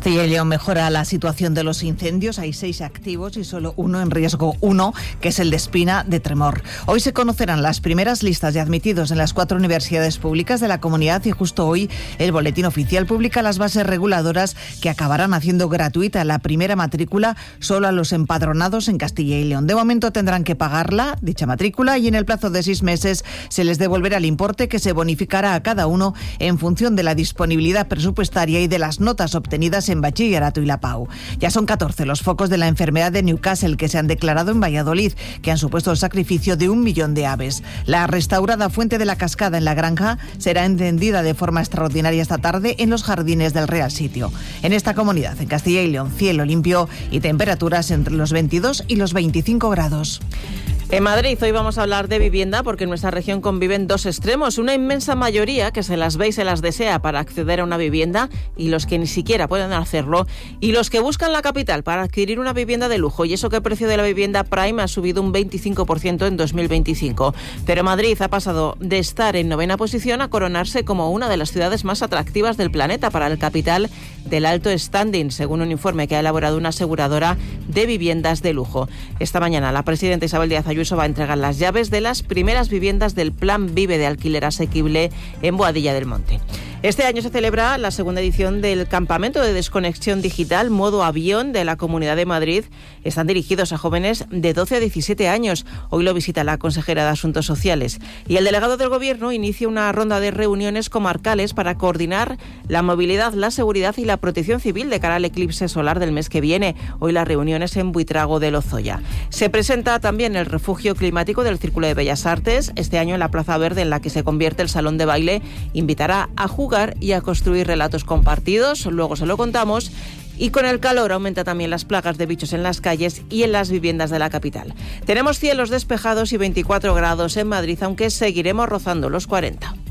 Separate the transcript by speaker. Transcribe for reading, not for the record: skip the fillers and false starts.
Speaker 1: Castilla y León mejora la situación de los incendios. Hay 6 activos y solo uno en riesgo 1, que es el de Espina de Tremor. Hoy se conocerán las primeras listas de admitidos en las 4 universidades públicas de la comunidad y justo hoy el Boletín Oficial publica las bases reguladoras que acabarán haciendo gratuita la primera matrícula solo a los empadronados en Castilla y León. De momento tendrán que pagarla, dicha matrícula, y en el plazo de 6 meses se les devolverá el importe, que se bonificará a cada uno en función de la disponibilidad presupuestaria y de las notas obtenidas en bachillerato y la PAU. Ya son 14 los focos de la enfermedad de Newcastle que se han declarado en Valladolid, que han supuesto el sacrificio de 1 millón de aves. La restaurada Fuente de la Cascada en La Granja será encendida de forma extraordinaria esta tarde en los jardines del Real Sitio. En esta comunidad, en Castilla y León, cielo limpio y temperaturas entre los 22 y los 25 grados.
Speaker 2: En Madrid hoy vamos a hablar de vivienda porque en nuestra región conviven 2 extremos. Una inmensa mayoría que se las ve y se las desea para acceder a una vivienda y los que ni siquiera pueden hacerlo, y los que buscan la capital para adquirir una vivienda de lujo. Y eso que el precio de la vivienda prime ha subido un 25% en 2025. Pero Madrid ha pasado de estar en 9ª posición a coronarse como una de las ciudades más atractivas del planeta para el capital del alto standing, según un informe que ha elaborado una aseguradora de viviendas de lujo. Esta mañana la presidenta Isabel Díaz Ayuso va a entregar las llaves de las primeras viviendas del Plan Vive de alquiler asequible en Boadilla del Monte. Este año se celebra la 2ª edición del Campamento de Desconexión Digital Modo Avión de la Comunidad de Madrid. Están dirigidos a jóvenes de 12 a 17 años. Hoy lo visita la consejera de Asuntos Sociales. Y el delegado del Gobierno inicia una ronda de reuniones comarcales para coordinar la movilidad, la seguridad y la protección civil de cara al eclipse solar del mes que viene. Hoy las reuniones en Buitrago de Lozoya. Se presenta también el refugio climático del Círculo de Bellas Artes. Este año en la Plaza Verde, en la que se convierte el salón de baile, invitará a jugar y a construir relatos compartidos. Luego se lo contamos. Y con el calor aumenta también las plagas de bichos en las calles y en las viviendas de la capital. Tenemos cielos despejados y 24 grados en Madrid, aunque seguiremos rozando los 40.